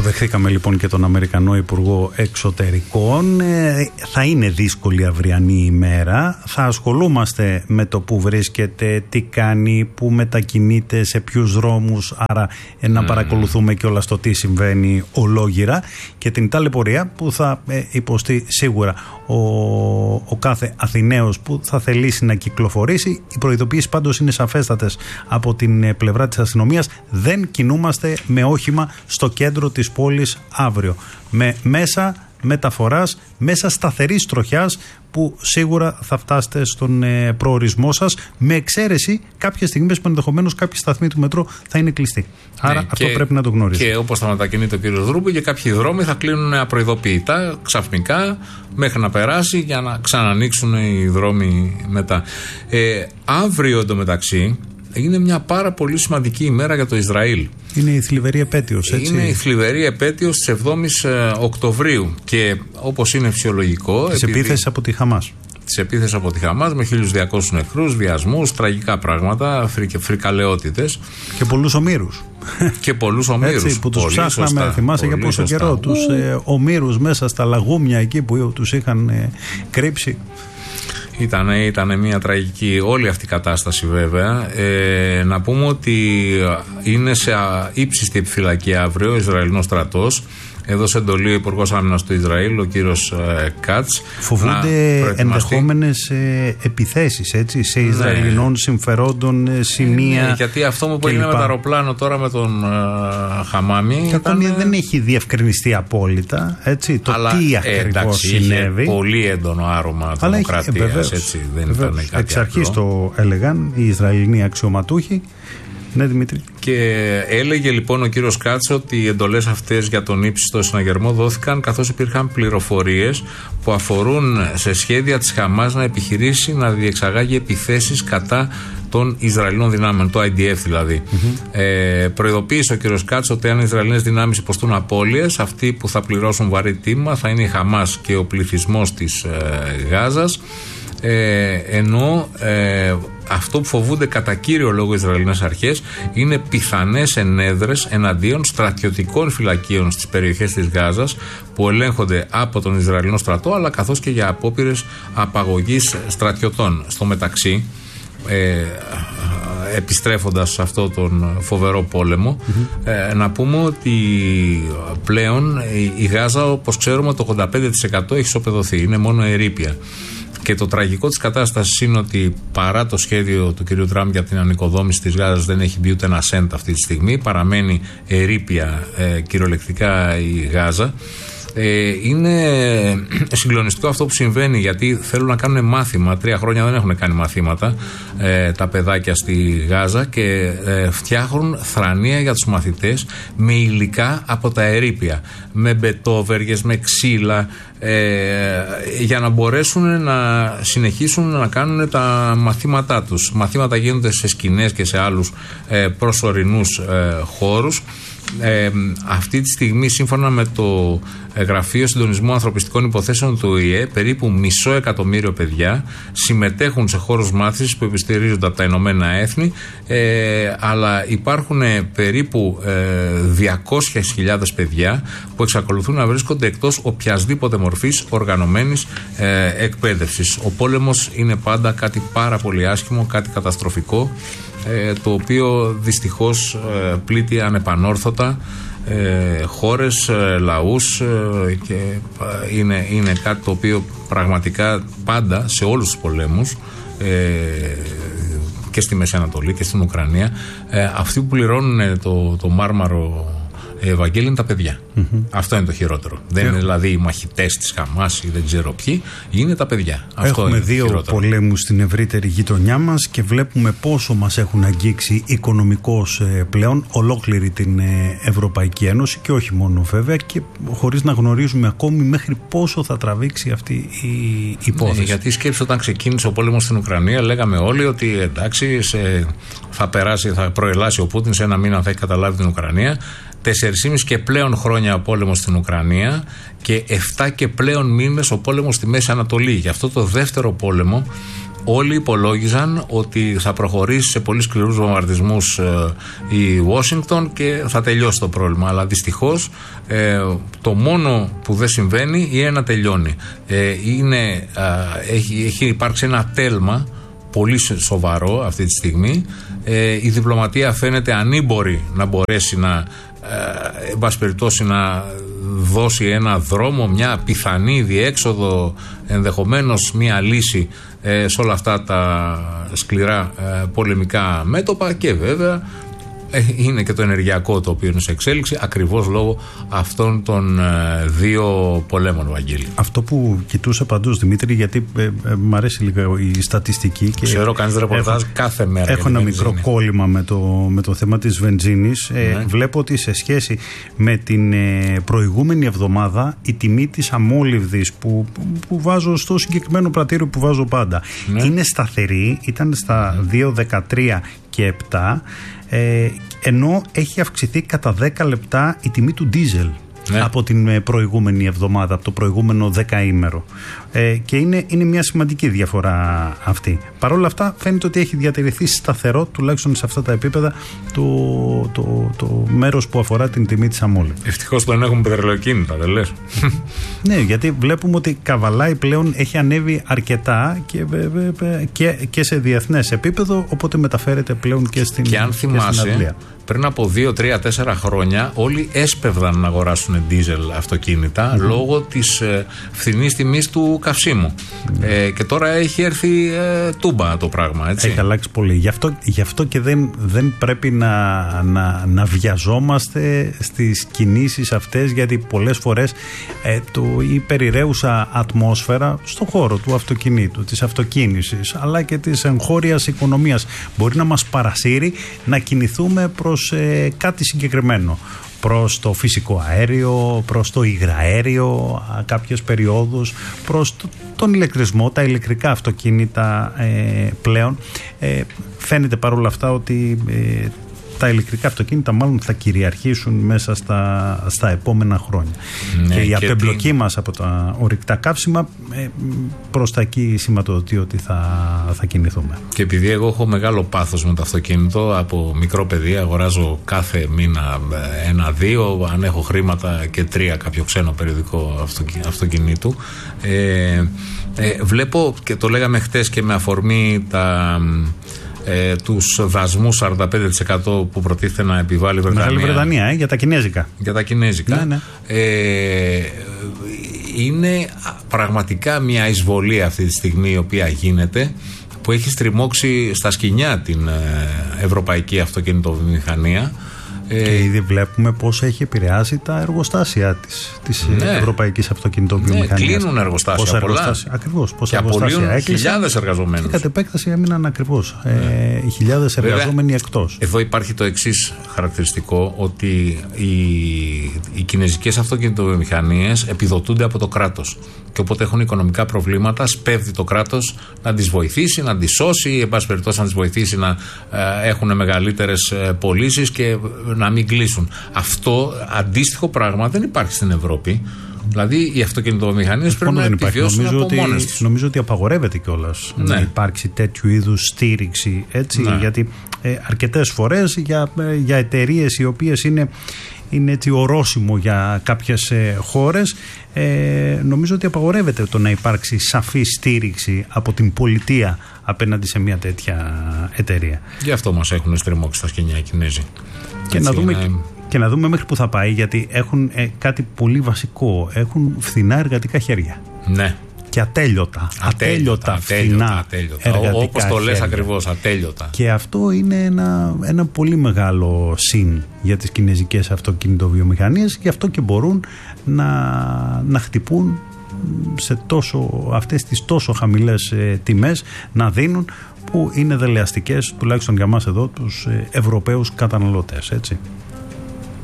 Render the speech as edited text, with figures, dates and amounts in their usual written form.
Υποδεχθήκαμε λοιπόν και τον Αμερικανό Υπουργό Εξωτερικών. Θα είναι δύσκολη αυριανή ημέρα. Θα ασχολούμαστε με το που βρίσκεται, τι κάνει, που μετακινείται, σε ποιους δρόμους. Άρα να παρακολουθούμε και όλα στο τι συμβαίνει ολόγυρα και την ταλαιπωρία που θα υποστεί σίγουρα ο κάθε Αθηναίος που θα θελήσει να κυκλοφορήσει. Οι προειδοποιήσεις πάντως είναι σαφέστατες από την πλευρά της αστυνομίας. Δεν κινούμαστε με όχημα στο κέντρο της πόλης αύριο. Με μέσα μεταφοράς, μέσα σταθερής τροχιάς που σίγουρα θα φτάσετε στον προορισμό σας, με εξαίρεση κάποιες στιγμές που ενδεχομένως κάποιοι σταθμοί του μετρό θα είναι κλειστοί. Άρα αυτό πρέπει να το γνωρίζετε. Και όπως θα μετακινείται ο κύριος Δρούμπη, και κάποιοι δρόμοι θα κλείνουν απροειδοποιητά, ξαφνικά, μέχρι να περάσει, για να ξανανοίξουν οι δρόμοι μετά. Αύριο εντωμεταξύ είναι μια πάρα πολύ σημαντική ημέρα για το Ισραήλ. Είναι η θλιβερή επέτειος, έτσι. Είναι η θλιβερή επέτειος της 7ης Οκτωβρίου και όπως είναι φυσιολογικό... Της επίθεσης από τη Χαμάς. Της επίθεσης από τη Χαμάς με 1.200 νεκρούς, βιασμούς, τραγικά πράγματα, φρικαλαιότητες. Και πολλούς ομήρους. Και πολλούς ομήρους. Έτσι, που τους ψάχναμε, θυμάσαι για πόσο καιρό, τους ομήρους μέσα στα λαγούμια εκεί που τους είχαν κρύψει. Ήταν μια τραγική όλη αυτή η κατάσταση βέβαια. Να πούμε ότι είναι σε ύψιστη επιφυλακή αύριο ο Ισραηλινός στρατός. Έδωσε εντολή ο Υπουργός Άμυνας του Ισραήλ, ο κύριος Κάτς. Φοβούνται ενδεχόμενες επιθέσεις, έτσι, σε Ισραηλινών συμφερόντων, σημεία. Γιατί αυτό που έγινε με το αεροπλάνο τώρα με τον Χαμάμι. Και ακόμη δεν έχει διευκρινιστεί απόλυτα, έτσι, το τι ακριβώς συνέβη. Είχε πολύ έντονο άρωμα τρομοκρατίας, έτσι. Δεν ήταν κάτι άλλο. Εξ αρχής το έλεγαν οι Ισραηλινοί αξιωματούχοι. Ναι, Δημήτρη. Και έλεγε λοιπόν ο κύριος Κάτσο ότι οι εντολές αυτές για τον ύψιστο συναγερμό δόθηκαν καθώς υπήρχαν πληροφορίες που αφορούν σε σχέδια της Χαμάς να επιχειρήσει να διεξαγάγει επιθέσεις κατά των Ισραηλινών δυνάμεων, το IDF δηλαδή. Προειδοποίησε ο κύριος Κάτσο ότι αν οι Ισραηλινές δυνάμεις υποστούν απώλειες, αυτοί που θα πληρώσουν βαρύ τίμημα θα είναι η Χαμάς και ο πληθυσμός της Γάζας. Ενώ αυτό που φοβούνται κατά κύριο λόγο οι Ισραηλινές αρχές είναι πιθανές ενέδρες εναντίον στρατιωτικών φυλακίων στις περιοχές της Γάζας που ελέγχονται από τον Ισραηλινό στρατό, αλλά καθώς και για απόπειρες απαγωγής στρατιωτών. Στο μεταξύ, επιστρέφοντας σε αυτό τον φοβερό πόλεμο, να πούμε ότι πλέον η Γάζα, όπως ξέρουμε, το 85% έχει ισοπεδωθεί, είναι μόνο ερείπια. Και το τραγικό της κατάστασης είναι ότι παρά το σχέδιο του κ. Τραμπ για την ανοικοδόμηση της Γάζας δεν έχει μπει ούτε ένα σέντ αυτή τη στιγμή, παραμένει ερείπια κυριολεκτικά η Γάζα. Είναι συγκλονιστικό αυτό που συμβαίνει, γιατί θέλουν να κάνουν μάθημα. 3 χρόνια δεν έχουν κάνει μαθήματα τα παιδάκια στη Γάζα και φτιάχνουν θρανία για τους μαθητές με υλικά από τα ερείπια, με μπετόβεργες, με ξύλα, για να μπορέσουν να συνεχίσουν να κάνουν τα μαθήματά τους. Μαθήματα γίνονται σε σκηνές και σε άλλους προσωρινούς χώρους. Αυτή τη στιγμή, σύμφωνα με το Γραφείο Συντονισμού Ανθρωπιστικών Υποθέσεων του ΟΗΕ, περίπου 500.000 παιδιά συμμετέχουν σε χώρους μάθησης που επιστηρίζονται από τα Ηνωμένα Έθνη, αλλά υπάρχουν περίπου 200.000 παιδιά που εξακολουθούν να βρίσκονται εκτός οποιασδήποτε μορφής οργανωμένης εκπαίδευσης. Ο πόλεμος είναι πάντα κάτι πάρα πολύ άσχημο, κάτι καταστροφικό, το οποίο δυστυχώς πλήττει ανεπανόρθωτα χώρες, λαούς, και είναι κάτι το οποίο πραγματικά πάντα σε όλους τους πολέμους, και στη Μέση Ανατολή και στην Ουκρανία, αυτοί που πληρώνουν το μάρμαρο Ευαγγέλιο είναι τα παιδιά. Αυτό είναι το χειρότερο. Δεν είναι δηλαδή οι μαχητές της Χαμάς ή δεν ξέρω ποιοι, είναι τα παιδιά. Αυτό έχουμε 2 πολέμους στην ευρύτερη γειτονιά μας και βλέπουμε πόσο μας έχουν αγγίξει οικονομικώς πλέον ολόκληρη την Ευρωπαϊκή Ένωση, και όχι μόνο βέβαια, και χωρίς να γνωρίζουμε ακόμη μέχρι πόσο θα τραβήξει αυτή η υπόθεση. Γιατί σκέψου, όταν ξεκίνησε ο πόλεμος στην Ουκρανία, λέγαμε όλοι ότι εντάξει, θα προελάσει ο Πούτιν σε 1 μήνα, θα έχει καταλάβει την Ουκρανία. 4,5 και πλέον χρόνια ο πόλεμος στην Ουκρανία και 7 και πλέον μήνες ο πόλεμος στη Μέση Ανατολή. Γι' αυτό το δεύτερο πόλεμο όλοι υπολόγιζαν ότι θα προχωρήσει σε πολύ σκληρούς βομβαρδισμούς η Ουάσιγκτον και θα τελειώσει το πρόβλημα. Αλλά δυστυχώς το μόνο που δεν συμβαίνει είναι να τελειώνει. Έχει υπάρξει ένα τέλμα πολύ σοβαρό αυτή τη στιγμή. Η διπλωματία φαίνεται ανήμπορη να μπορέσει εν πάση περιπτώσει, να δώσει ένα δρόμο, μια πιθανή διέξοδο, ενδεχομένως μια λύση σε όλα αυτά τα σκληρά πολεμικά μέτωπα, και βέβαια είναι και το ενεργειακό το οποίο είναι σε εξέλιξη ακριβώς λόγω αυτών των δύο πολέμων, Βαγγέλη. Αυτό που κοιτούσα παντούς, Δημήτρη, γιατί μου αρέσει λίγο η στατιστική και ξέρω κάνεις ρεπορτάζ κάθε μέρα. Έχω ένα μικρό κόλλημα με το θέμα της βενζίνης. Βλέπω ότι σε σχέση με την προηγούμενη εβδομάδα η τιμή της αμόλυβδης που βάζω στο συγκεκριμένο πρατήριο που βάζω πάντα είναι σταθερή, ήταν στα 2,13 και 7, ενώ έχει αυξηθεί κατά 10 λεπτά η τιμή του ντίζελ από την προηγούμενη εβδομάδα, από το προηγούμενο δεκαήμερο. Και είναι μια σημαντική διαφορά αυτή. Παρ' όλα αυτά φαίνεται ότι έχει διατηρηθεί σταθερό, τουλάχιστον σε αυτά τα επίπεδα, το μέρος που αφορά την τιμή της αμόλυβδης. Ευτυχώς δεν έχουμε πετρελαιοκίνητα, δεν λες? Ναι, γιατί βλέπουμε ότι καβαλάει πλέον, έχει ανέβει αρκετά και σε διεθνές επίπεδο, οπότε μεταφέρεται πλέον και στην Αγγλία. Και αν θυμάσαι, πριν από 2, 3, 4 χρόνια όλοι έσπευδαν να αγοράσουν ντίζελ αυτοκίνητα λόγω της φθηνής τιμής του καυσίμου. Και τώρα έχει έρθει τούμπα το πράγμα, έτσι. Έχει αλλάξει πολύ. Γι' αυτό και δεν πρέπει να βιαζόμαστε στις κινήσεις αυτές, γιατί πολλές φορές η περιραίουσα ατμόσφαιρα στον χώρο του αυτοκινήτου, της αυτοκίνησης, αλλά και της εγχώριας οικονομίας μπορεί να μας παρασύρει να κινηθούμε προς κάτι συγκεκριμένο, προς το φυσικό αέριο, προς το υγραέριο κάποιες περιόδους, προς τον ηλεκτρισμό, τα ηλεκτρικά αυτοκίνητα πλέον. Φαίνεται παρόλα αυτά ότι τα ηλεκτρικά αυτοκίνητα μάλλον θα κυριαρχήσουν μέσα στα επόμενα χρόνια. Και η απεμπλοκή μας από τα ορυκτά καύσιμα προς τα εκεί σηματοδοτεί ότι θα κινηθούμε. Και επειδή εγώ έχω μεγάλο πάθος με το αυτοκίνητο, από μικρό παιδί αγοράζω κάθε μήνα 1-2, αν έχω χρήματα και 3 κάποιο ξένο περιοδικό αυτοκινήτου, βλέπω, και το λέγαμε χτες και με αφορμή τους δασμούς 45% που προτίθεται να επιβάλλει η Βρετανία. Μεγάλη Βρετανία, για τα κινέζικα. Για τα κινέζικα. Ναι. Είναι πραγματικά μια εισβολή αυτή τη στιγμή η οποία γίνεται, που έχει στριμώξει στα σκοινιά την ευρωπαϊκή αυτοκινητοβιομηχανία. Και ήδη βλέπουμε πώς έχει επηρεάσει τα εργοστάσια της ευρωπαϊκής αυτοκινητοβιομηχανίας. Ναι, κλείνουν εργοστάσια πολλά. Ακριβώς. Πόσα εργοστάσια έκλεισαν. Χιλιάδες εργαζομένους. Και κατ' επέκταση έμειναν ακριβώς χιλιάδες εργαζόμενοι εκτός. Εδώ υπάρχει το εξής χαρακτηριστικό, ότι οι κινέζικες αυτοκινητοβιομηχανίες επιδοτούνται από το κράτος. Και όποτε έχουν οικονομικά προβλήματα, σπέβδει το κράτος να τις βοηθήσει, να τις σώσει, εν πάση περιπτώσει να τις βοηθήσει να έχουν μεγαλύτερες πωλήσεις και να μην κλείσουν. Αυτό αντίστοιχο πράγμα δεν υπάρχει στην Ευρώπη. Δηλαδή οι αυτοκινητοβιομηχανίες πρέπει να επιβιώσουν από μόνες τους. Νομίζω ότι απαγορεύεται κιόλας να υπάρξει τέτοιου είδους στήριξη, έτσι, γιατί αρκετές φορές για εταιρείες οι οποίες είναι έτσι ορόσημο για κάποιες χώρες, νομίζω ότι απαγορεύεται το να υπάρξει σαφή στήριξη από την πολιτεία απέναντι σε μια τέτοια εταιρεία. Γι' αυτό μας έχουν στριμώξει στα σκηνιά οι Κινέζοι. Και να δούμε μέχρι που θα πάει, γιατί έχουν κάτι πολύ βασικό. Έχουν φθηνά εργατικά χέρια. Ναι. Και ατέλειωτα φθηνά εργατικά. Όπως το λες ακριβώς, ατέλειωτα. Και αυτό είναι ένα πολύ μεγάλο συν για τις κινέζικες αυτοκινητοβιομηχανίες. Γι' αυτό και μπορούν να χτυπούν σε αυτές τις τόσο χαμηλές τιμές, να δίνουν, που είναι δελεαστικές, τουλάχιστον για μας εδώ τους Ευρωπαίους καταναλωτές, έτσι.